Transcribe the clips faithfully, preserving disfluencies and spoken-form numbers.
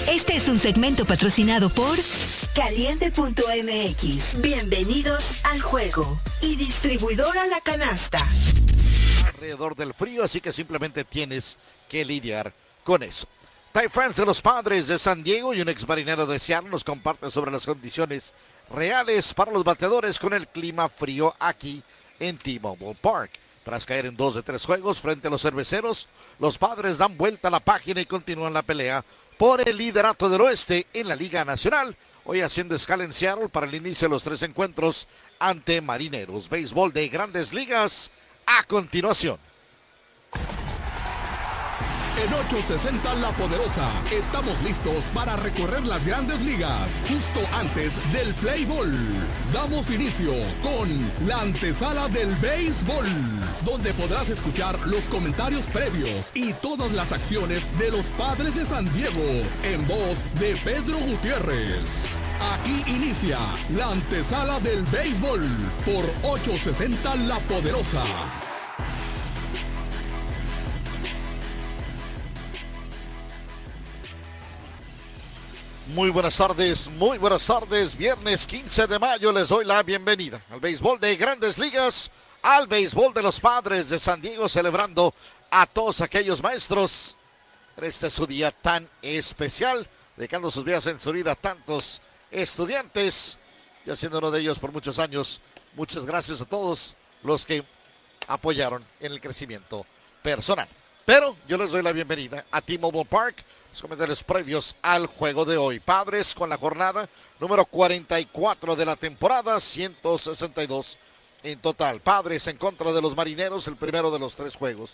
Este es un segmento patrocinado por Caliente punto M X. Bienvenidos al juego. Y distribuidora La Canasta. Alrededor del frío, así que simplemente tienes que lidiar con eso. Ty France de los Padres de San Diego y un ex marinero de Seattle nos comparte sobre las condiciones reales para los bateadores con el clima frío aquí en T-Mobile Park. Tras caer en dos de tres juegos frente a los cerveceros, los Padres dan vuelta a la página y continúan la pelea por el liderato del oeste en la Liga Nacional. Hoy haciendo escala en Seattle para el inicio de los tres encuentros ante Marineros. Béisbol de Grandes Ligas a continuación. En ochocientos sesenta La Poderosa, estamos listos para recorrer las Grandes Ligas, justo antes del Play Ball. Damos inicio con la antesala del béisbol, donde podrás escuchar los comentarios previos y todas las acciones de los Padres de San Diego, en voz de Pedro Gutiérrez. Aquí inicia la antesala del béisbol por ochocientos sesenta La Poderosa. Muy buenas tardes, muy buenas tardes. Viernes quince de mayo les doy la bienvenida al béisbol de Grandes Ligas, al béisbol de los Padres de San Diego, celebrando a todos aquellos maestros en este su día tan especial, dedicando sus vidas en su vida a tantos estudiantes y haciendo uno de ellos por muchos años. Muchas gracias a todos los que apoyaron en el crecimiento personal. Pero yo les doy la bienvenida a T-Mobile Park. Los comentarios previos al juego de hoy. Padres con la jornada número cuarenta y cuatro de la temporada, ciento sesenta y dos en total. Padres en contra de los Marineros, el primero de los tres juegos.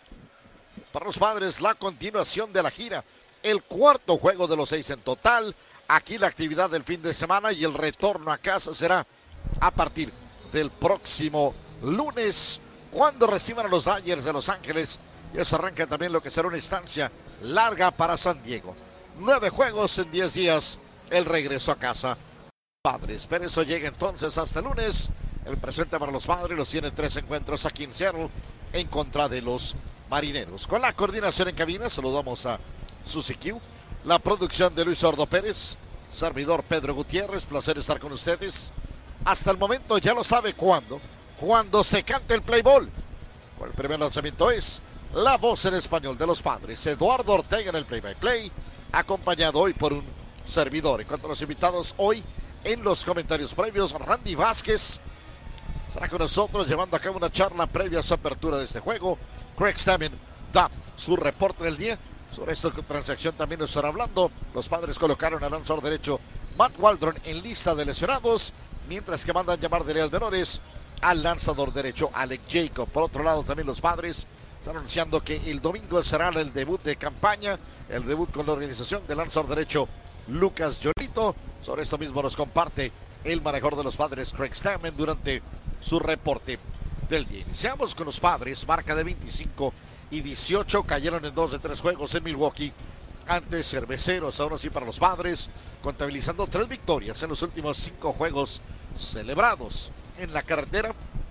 Para los Padres, la continuación de la gira, el cuarto juego de los seis en total. Aquí la actividad del fin de semana y el retorno a casa será a partir del próximo lunes, cuando reciban a los Dodgers de Los Ángeles. Y eso arranca también lo que será una instancia larga para San Diego. Nueve juegos en diez días, el regreso a casa. Padres, pero eso llega entonces hasta el lunes. El presente para los Padres los tiene tres encuentros aquí en Seattle en contra de los Marineros. Con la coordinación en cabina, saludamos a Susi Q, la producción de Luis Sordo Pérez, servidor Pedro Gutiérrez, placer estar con ustedes. Hasta el momento ya lo sabe cuándo, cuando se cante el play ball. El primer lanzamiento es la voz en español de los Padres, Eduardo Ortega en el play-by-play, acompañado hoy por un servidor. En cuanto a los invitados hoy, en los comentarios previos, Randy Vázquez estará con nosotros llevando a cabo una charla previa a su apertura de este juego. Craig Stammen da su reporte del día. Sobre esta transacción también nos estará hablando. Los Padres colocaron al lanzador derecho Matt Waldron en lista de lesionados, mientras que mandan llamar de ligas menores al lanzador derecho Alec Jacob. Por otro lado, también los Padres están anunciando que el domingo será el debut de campaña, el debut con la organización del lanzador derecho Lucas Yolito. Sobre esto mismo nos comparte el manejador de los Padres, Craig Stammen, durante su reporte del día. Iniciamos con los Padres, marca de veinticinco y dieciocho, cayeron en dos de tres juegos en Milwaukee ante Cerveceros. Ahora sí para los Padres, contabilizando tres victorias en los últimos cinco juegos celebrados. En la carretera,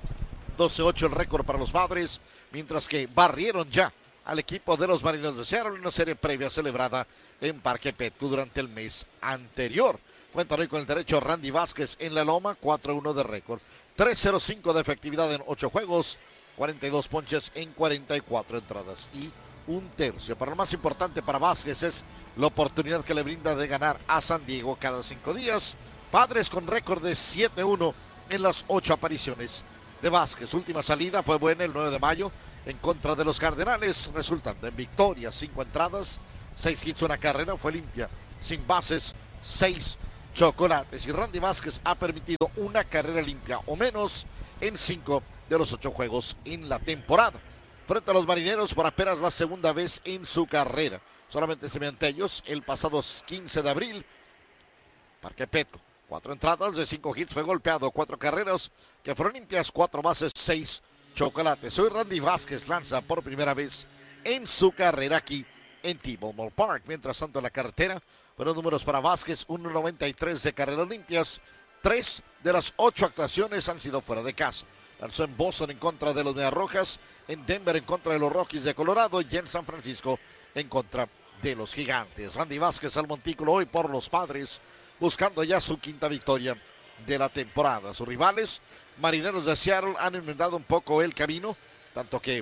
doce ocho el récord para los Padres, mientras que barrieron ya al equipo de los Marineros de Seattle en una serie previa celebrada en Parque Petco durante el mes anterior. Cuentan hoy con el derecho Randy Vázquez en la loma, cuatro uno de récord, tres cero cinco de efectividad en ocho juegos, cuarenta y dos ponches en cuarenta y cuatro entradas y un tercio. Pero lo más importante para Vázquez es la oportunidad que le brinda de ganar a San Diego cada cinco días. Padres con récord de siete uno en las ocho apariciones de Vázquez. Última salida fue buena el nueve de mayo en contra de los Cardenales, resultando en victoria, cinco entradas, seis hits, una carrera, fue limpia, sin bases, seis chocolates. Y Randy Vázquez ha permitido una carrera limpia o menos en cinco de los ocho juegos en la temporada. Frente a los Marineros por apenas la segunda vez en su carrera. Solamente se ante ellos el pasado quince de abril. Parque Petco. Cuatro entradas de cinco hits, fue golpeado, cuatro carreras que fueron limpias, cuatro bases, seis chocolates. Hoy Randy Vázquez lanza por primera vez en su carrera aquí en T-Mobile Park. Mientras tanto en la carretera, buenos números para Vázquez, uno noventa y tres de carreras limpias, tres de las ocho actuaciones han sido fuera de casa. Lanzó en Boston en contra de los Medias Rojas, en Denver en contra de los Rockies de Colorado y en San Francisco en contra de los Gigantes. Randy Vázquez al montículo hoy por los Padres, buscando ya su quinta victoria de la temporada. Sus rivales, Marineros de Seattle, han inundado un poco el camino, tanto que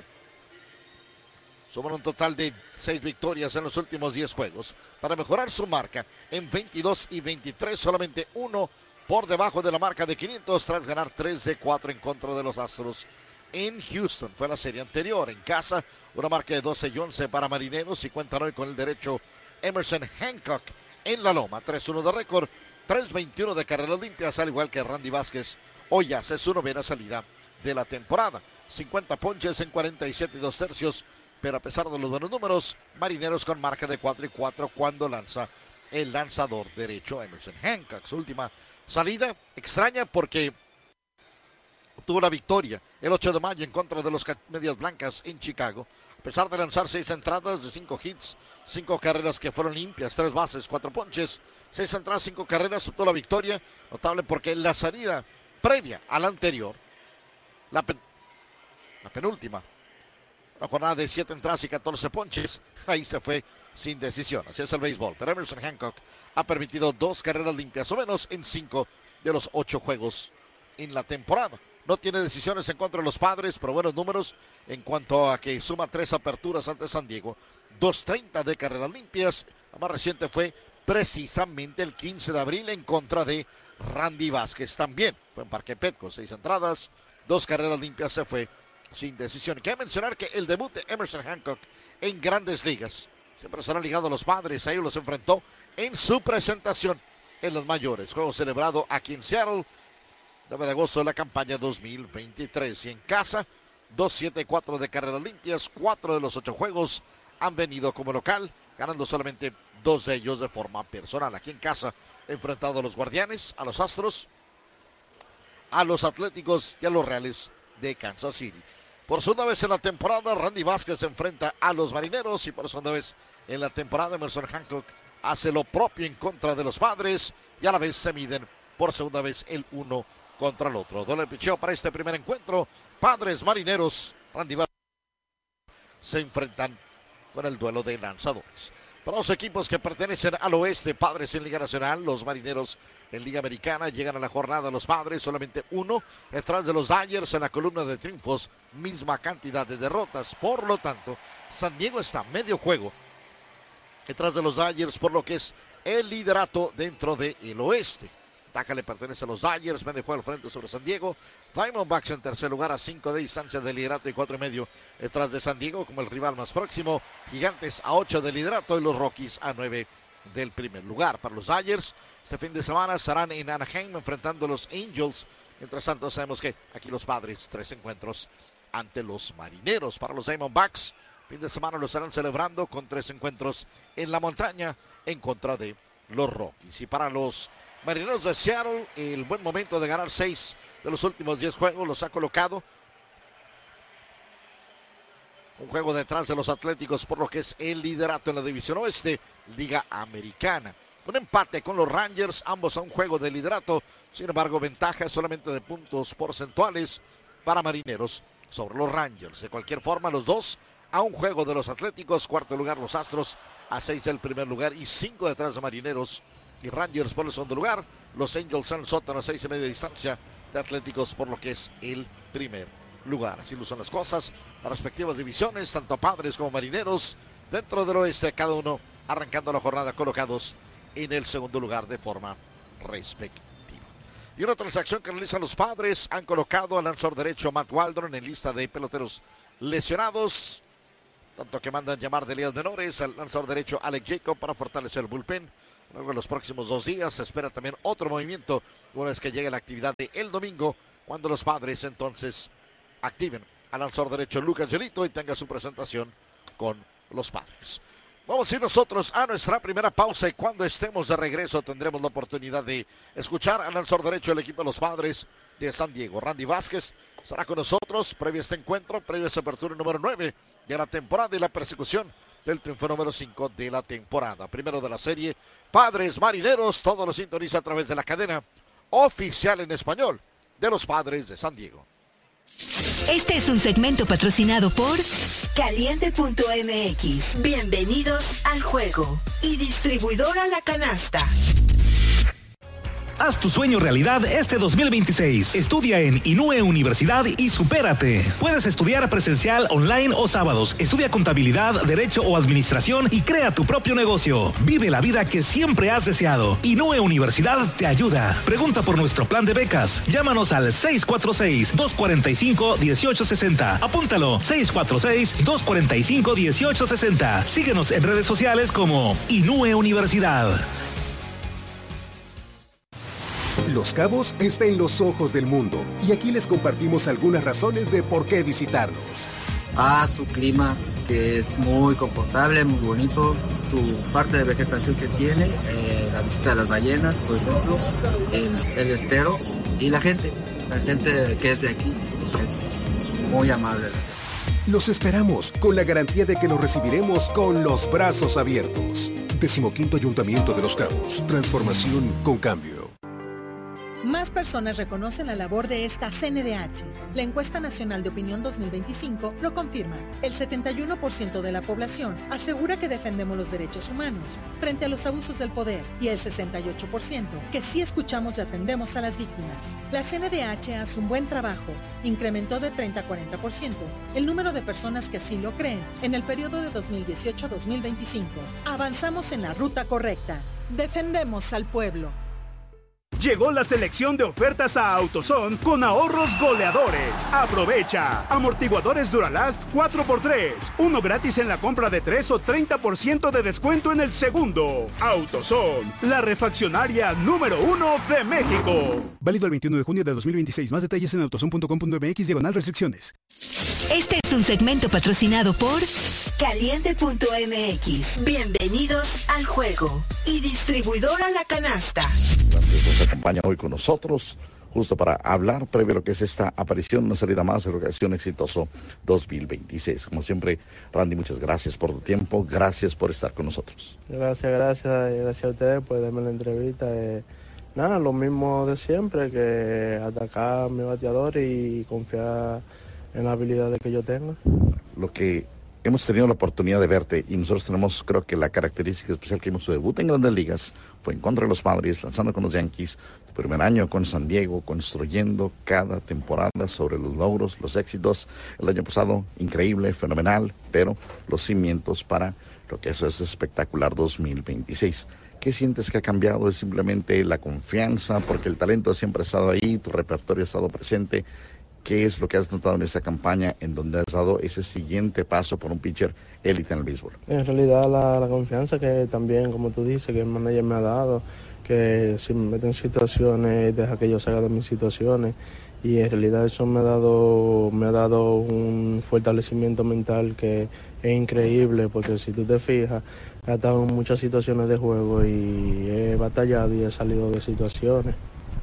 suman un total de seis victorias en los últimos diez juegos para mejorar su marca en veintidós y veintitrés, solamente uno por debajo de la marca de quinientos tras ganar tres de cuatro en contra de los Astros en Houston. Fue la serie anterior. En casa, una marca de doce y once para Marineros y cuentan hoy con el derecho Emerson Hancock en la loma. tres uno de récord, tres veintiuno de carreras limpias, al igual que Randy Vázquez. Hoy hace su novena salida de la temporada. cincuenta ponches en cuarenta y siete y dos tercios. Pero a pesar de los buenos números, Marineros con marca de cuatro y cuatro cuando lanza el lanzador derecho Emerson Hancock. Su última salida extraña porque obtuvo la victoria el ocho de mayo en contra de los Medias Blancas en Chicago. A pesar de lanzar seis entradas de cinco hits, cinco carreras que fueron limpias, tres bases, cuatro ponches, seis entradas, cinco carreras, obtuvo la victoria. Notable porque en la salida previa a la anterior, la, pen, la penúltima, la jornada de siete entradas y catorce ponches, ahí se fue sin decisión. Así es el béisbol. Pero Emerson Hancock ha permitido dos carreras limpias o menos en cinco de los ocho juegos en la temporada. No tiene decisiones en contra de los Padres, pero buenos números en cuanto a que suma tres aperturas ante San Diego. dos treinta de carreras limpias. La más reciente fue precisamente el quince de abril en contra de Randy Vázquez. También fue en Parque Petco. Seis entradas, dos carreras limpias, se fue sin decisión. Quiero mencionar que el debut de Emerson Hancock en Grandes Ligas siempre será ligado a los Padres. A ellos los enfrentó en su presentación en los mayores. Juego celebrado aquí en Seattle, nueve de agosto de la campaña dos mil veintitrés. Y en casa, dos siete y cuatro de carreras limpias. Cuatro de los ocho juegos han venido como local, ganando solamente dos de ellos de forma personal. Aquí en casa, enfrentado a los Guardianes, a los Astros, a los Atléticos y a los Reales de Kansas City. Por segunda vez en la temporada, Randy Vázquez se enfrenta a los Marineros y por segunda vez en la temporada, Emerson Hancock hace lo propio en contra de los Padres y a la vez se miden por segunda vez el uno contra el otro. Doble picheo para este primer encuentro. Padres, Marineros, Randy Vázquez se enfrentan con el duelo de lanzadores. Para los equipos que pertenecen al oeste, Padres en Liga Nacional, los Marineros en Liga Americana, llegan a la jornada los Padres, solamente uno, detrás de los Dodgers en la columna de triunfos, misma cantidad de derrotas. Por lo tanto, San Diego está medio juego detrás de los Dodgers por lo que es el liderato dentro del oeste. Taja le pertenece a los Dodgers, medio juego al frente sobre San Diego. Diamondbacks en tercer lugar a cinco de distancia de liderato y cuatro y medio detrás de San Diego como el rival más próximo. Gigantes a ocho de liderato y los Rockies a nueve del primer lugar. Para los Dodgers, este fin de semana estarán en Anaheim enfrentando a los Angels. Mientras tanto, sabemos que aquí los Padres, tres encuentros ante los Marineros. Para los Diamondbacks, fin de semana lo estarán celebrando con tres encuentros en la montaña en contra de los Rockies. Y para los Marineros de Seattle, el buen momento de ganar seis de los últimos diez juegos los ha colocado un juego detrás de los Atléticos por lo que es el liderato en la división oeste, Liga Americana. Un empate con los Rangers, ambos a un juego de liderato, sin embargo ventaja solamente de puntos porcentuales para Marineros sobre los Rangers. De cualquier forma, los dos a un juego de los Atléticos, cuarto lugar los Astros a seis del primer lugar y cinco detrás de Marineros y Rangers por el segundo lugar. Los Angels en el sótano a seis y media distancia de Atléticos por lo que es el primer lugar. Así lo son las cosas, las respectivas divisiones, tanto Padres como Marineros dentro del oeste, cada uno arrancando la jornada colocados en el segundo lugar de forma respectiva. Y una transacción que realizan los Padres, han colocado al lanzador derecho Matt Waldron en lista de peloteros lesionados, tanto que mandan llamar de ligas menores al lanzador derecho Alex Jacob para fortalecer el bullpen. Luego en los próximos dos días se espera también otro movimiento una vez que llegue la actividad de el domingo, cuando los Padres entonces activen al lanzador derecho Lucas Giolito y tenga su presentación con los Padres. Vamos a ir nosotros a nuestra primera pausa y cuando estemos de regreso tendremos la oportunidad de escuchar al lanzador derecho del equipo de los Padres de San Diego. Randy Vázquez estará con nosotros previo a este encuentro, previo a esta apertura número nueve de la temporada y la persecución del triunfo número cinco de la temporada. Primero de la serie, Padres Marineros, todo lo sintoniza a través de la cadena oficial en español de los Padres de San Diego. Este es un segmento patrocinado por Caliente punto M X. Bienvenidos al juego. Y distribuidora La Canasta. Haz tu sueño realidad este dos mil veintiséis. Estudia en Inúe Universidad y supérate. Puedes estudiar presencial, online o sábados. Estudia contabilidad, derecho o administración y crea tu propio negocio. Vive la vida que siempre has deseado. Inúe Universidad te ayuda. Pregunta por nuestro plan de becas. Llámanos al seis cuatro seis, dos cuatro cinco, uno ocho seis cero. Apúntalo, seis cuatro seis, dos cuatro cinco, uno ocho seis cero. Síguenos en redes sociales como Inúe Universidad. Los Cabos está en los ojos del mundo y aquí les compartimos algunas razones de por qué visitarnos. Ah, su clima, que es muy confortable, muy bonito, su parte de vegetación que tiene, eh, la visita de las ballenas, por ejemplo, el, el estero y la gente, la gente que es de aquí es muy amable. Los esperamos con la garantía de que los recibiremos con los brazos abiertos. Decimoquinto Ayuntamiento de Los Cabos, transformación con cambio. Más personas reconocen la labor de esta C N D H. La encuesta nacional de opinión dos mil veinticinco lo confirma. El setenta y uno por ciento de la población asegura que defendemos los derechos humanos frente a los abusos del poder y el sesenta y ocho por ciento que sí escuchamos y atendemos a las víctimas. La C N D H hace un buen trabajo. Incrementó de treinta a cuarenta por ciento el número de personas que así lo creen en el periodo de dos mil dieciocho a dos mil veinticinco. Avanzamos en la ruta correcta. Defendemos al pueblo. Llegó la selección de ofertas a AutoZone con ahorros goleadores. Aprovecha. Amortiguadores Duralast cuatro por tres. Uno gratis en la compra de tres o treinta por ciento de descuento en el segundo. AutoZone, la refaccionaria número uno de México. Válido el veintiuno de junio de dos mil veintiséis. Más detalles en autozone punto com punto m x diagonal restricciones. Este es un segmento patrocinado por Caliente punto M X. Bienvenidos al juego. Y distribuidora La Canasta. Nos acompaña hoy con nosotros, justo para hablar previo a lo que es esta aparición, una salida más de Organización Exitoso dos mil veintiséis. Como siempre, Randy, muchas gracias por tu tiempo, gracias por estar con nosotros. Gracias, gracias, gracias a ustedes por darme la entrevista. Eh, nada, lo mismo de siempre, que atacar a mi bateador y confiar en las habilidades que yo tengo. Lo que hemos tenido la oportunidad de verte y nosotros tenemos, creo que la característica especial que hemos su debut en Grandes Ligas fue en contra de los Padres, lanzando con los Yankees, tu primer año con San Diego, construyendo cada temporada sobre los logros, los éxitos. El año pasado, increíble, fenomenal, pero los cimientos para lo que eso es espectacular dos mil veintiséis. ¿Qué sientes que ha cambiado? ¿Es simplemente la confianza? Porque el talento siempre ha estado ahí, tu repertorio ha estado presente. ¿Qué es lo que has notado en esta campaña en donde has dado ese siguiente paso por un pitcher élite en el béisbol? En realidad la, la confianza que también, como tú dices, que el manager me ha dado, que si me mete en situaciones, deja que yo salga de mis situaciones. Y en realidad eso me ha dado, me ha dado un fortalecimiento mental que es increíble, porque si tú te fijas, he estado en muchas situaciones de juego y he batallado y he salido de situaciones.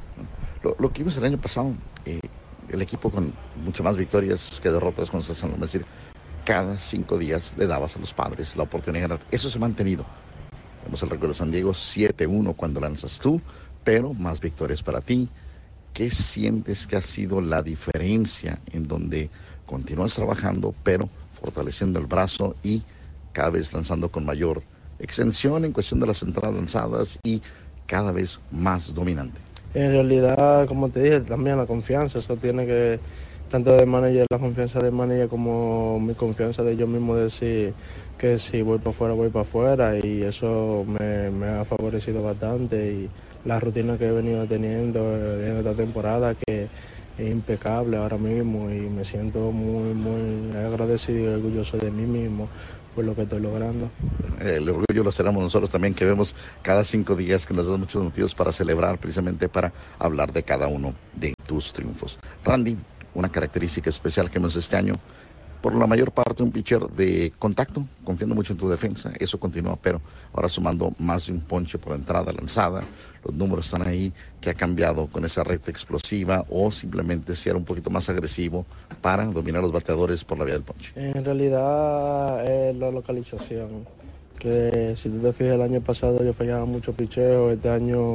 Lo, lo que vimos el año pasado, eh, el equipo con mucho más victorias que derrotas con San Luis, es decir, cada cinco días le dabas a los Padres la oportunidad de ganar. Eso se ha mantenido. Vemos el récord de San Diego, siete uno cuando lanzas tú, pero más victorias para ti. ¿Qué sientes que ha sido la diferencia en donde continúas trabajando, pero fortaleciendo el brazo y cada vez lanzando con mayor extensión en cuestión de las entradas lanzadas y cada vez más dominante? En realidad, como te dije, también la confianza, eso tiene que, tanto de manager, la confianza de manager como mi confianza de yo mismo decir que si voy para afuera, voy para afuera, y eso me, me ha favorecido bastante, y la rutina que he venido teniendo en esta temporada, que es impecable ahora mismo, y me siento muy, muy agradecido y orgulloso de mí mismo por lo que estoy logrando. El orgullo lo tenemos nosotros también, que vemos cada cinco días, que nos da muchos motivos para celebrar, precisamente para hablar de cada uno de tus triunfos. Randy, una característica especial que vemos este año, por la mayor parte un pitcher de contacto, confiando mucho en tu defensa, eso continúa, pero ahora sumando más de un ponche por entrada lanzada. Los números están ahí. ¿Qué ha cambiado con esa recta explosiva, o simplemente ser un poquito más agresivo para dominar los bateadores por la vía del ponche? En realidad es la localización, que si tú te fijas, el año pasado yo fallaba mucho picheo, este año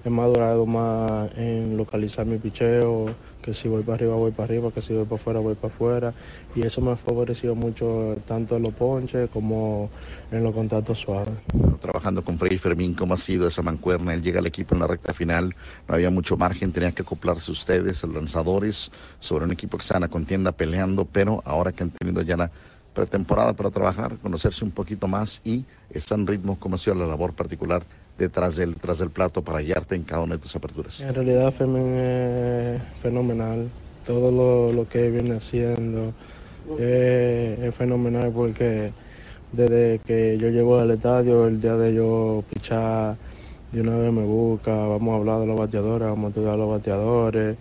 he madurado más en localizar mi picheo, que si voy para arriba voy para arriba, que si voy para afuera voy para afuera, y eso me ha favorecido mucho tanto en los ponches como en los contactos suaves. Trabajando con Freddy Fermín, ¿cómo ha sido esa mancuerna? Él llega al equipo en la recta final, no había mucho margen, tenían que acoplarse ustedes, los lanzadores, sobre un equipo que está en la contienda peleando, pero ahora que han tenido ya la pretemporada para trabajar, conocerse un poquito más y está en ritmo, ¿cómo ha sido la labor particular detrás del, detrás del plato para guiarte en cada una de tus aperturas? En realidad Fermín es fenomenal, todo lo, lo que viene haciendo es, es fenomenal porque desde que yo llego al estadio, el día de yo pichar, de una vez me busca, vamos a hablar de los bateadores, vamos a estudiar los bateadores,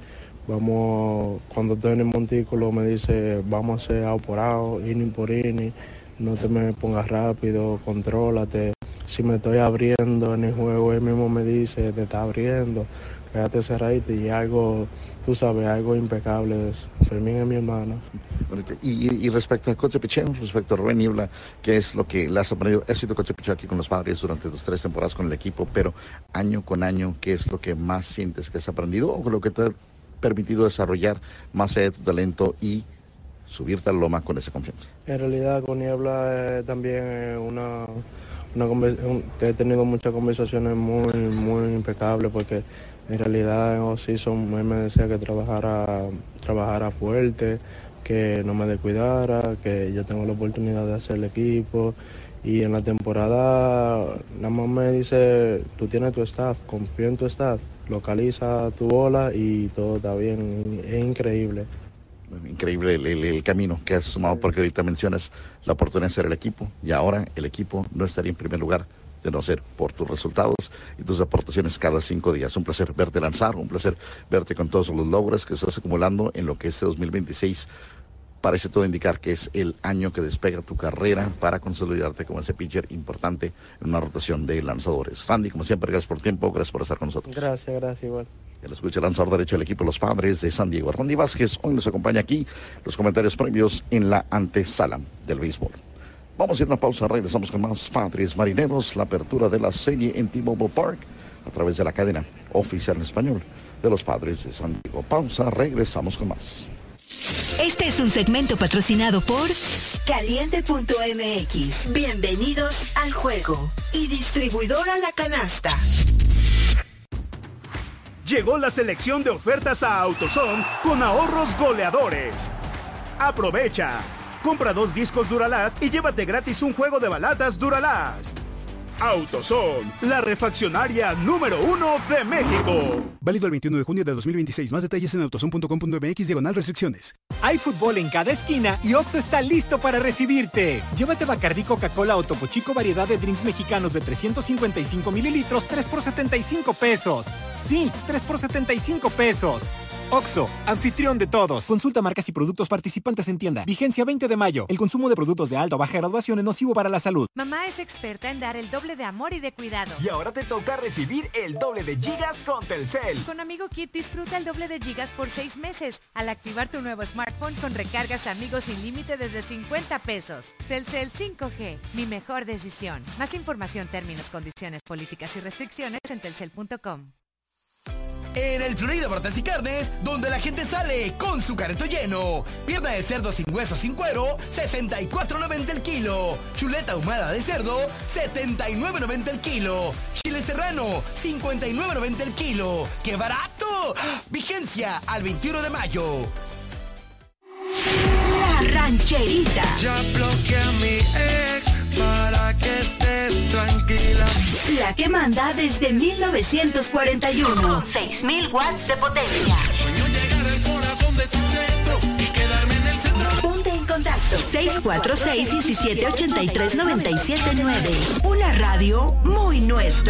vamos, cuando estoy en el montículo me dice, vamos a hacer out por out, inning por inning, no te me pongas rápido, contrólate. Si me estoy abriendo en el juego, él mismo me dice, te está abriendo, quédate cerradito y algo, tú sabes, algo impecable. Fermín es mi hermano. Y, y respecto al coche picheo, respecto a Rubén Niebla, ¿qué es lo que le has aprendido? Has sido coche picheo aquí con los Padres durante tus tres temporadas con el equipo, pero año con año, ¿qué es lo que más sientes que has aprendido o lo que te ha permitido desarrollar más allá de tu talento y subirte a la loma con esa confianza? En realidad con Niebla eh, también eh, una... Una un, he tenido muchas conversaciones muy, muy impecables porque en realidad en off-season él me decía que trabajara, trabajara fuerte, que no me descuidara, que yo tengo la oportunidad de hacer el equipo y en la temporada nada más me dice, tú tienes tu staff, confía en tu staff, localiza tu bola y todo está bien, es increíble. Increíble el, el, el camino que has sumado porque ahorita mencionas la oportunidad de ser el equipo y ahora el equipo no estaría en primer lugar de no ser por tus resultados y tus aportaciones cada cinco días. Un placer verte lanzar, un placer verte con todos los logros que estás acumulando en lo que este dos mil veintiséis parece todo indicar que es el año que despega tu carrera para consolidarte como ese pitcher importante en una rotación de lanzadores. Randy, como siempre, gracias por el tiempo, gracias por estar con nosotros. Gracias, gracias igual. El escucha el lanzador derecho del equipo Los Padres de San Diego, Randy Vázquez. Hoy nos acompaña aquí los comentarios previos en la antesala del béisbol. Vamos a ir a una pausa, regresamos con más Padres Marineros, la apertura de la serie en T-Mobile Park a través de la cadena oficial en español de los Padres de San Diego. Pausa, regresamos con más. Este es un segmento patrocinado por Caliente punto M X. Bienvenidos al juego. Y distribuidora La Canasta. Llegó la selección de ofertas a AutoZone con ahorros goleadores. Aprovecha. Compra dos discos Duralast y llévate gratis un juego de balatas Duralast. AutoZone, la refaccionaria número uno de México. Válido el veintiuno de junio de dos mil veintiséis. Más detalles en autozone punto com punto m x diagonal restricciones. Hay fútbol en cada esquina y Oxxo está listo para recibirte. Llévate Bacardí, Coca-Cola o Topo Chico variedad de drinks mexicanos de trescientos cincuenta y cinco mililitros, tres por setenta y cinco pesos. Sí, tres por setenta y cinco pesos. Oxxo, anfitrión de todos. Consulta marcas y productos participantes en tienda. Vigencia veinte de mayo. El consumo de productos de alta o baja graduación es nocivo para la salud. Mamá es experta en dar el doble de amor y de cuidado. Y ahora te toca recibir el doble de gigas con Telcel. Con Amigo Kit disfruta el doble de gigas por seis meses al activar tu nuevo smartphone con recargas Amigos sin límite desde cincuenta pesos. Telcel cinco G, mi mejor decisión. Más información, términos, condiciones, políticas y restricciones en telcel punto com. En el Florida Brotes y Carnes, donde la gente sale con su carrito lleno. Pierna de cerdo sin hueso sin cuero, sesenta y cuatro noventa el kilo. Chuleta ahumada de cerdo, setenta y nueve noventa el kilo. Chile serrano, cincuenta y nueve noventa el kilo. ¡Qué barato! Vigencia al veintiuno de mayo. La Rancherita. Ya bloqueé a mi ex para que estés tranquila. La que manda desde mil novecientos cuarenta y uno. Con seis mil watts de potencia. Sueño llegar al corazón de tu centro y quedarme en el centro. Ponte en contacto. seis cuatro seis, uno siete ocho tres, nueve siete nueve. Una radio muy nuestra.